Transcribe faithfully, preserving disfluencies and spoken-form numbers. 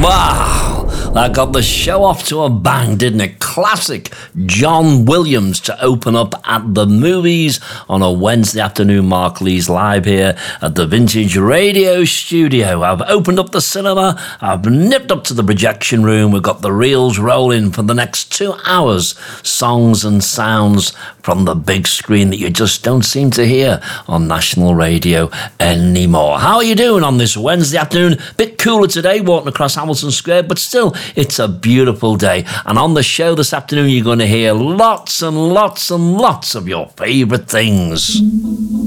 Wow, that got the show off to a bang, didn't it? Classic John Williams to open up at the movies on a Wednesday afternoon. Mark Lee's live here at the Vintage Radio Studio. I've opened up the cinema, I've nipped up to the projection room, we've got the reels rolling for the next two hours. Songs and sounds from the big screen that you just don't seem to hear on national radio anymore. How are you doing on this Wednesday afternoon? Bit cooler today, walking across Hamilton Square, but still, it's a beautiful day. And on the show this afternoon, you're going to hear lots and lots and lots of your favourite things.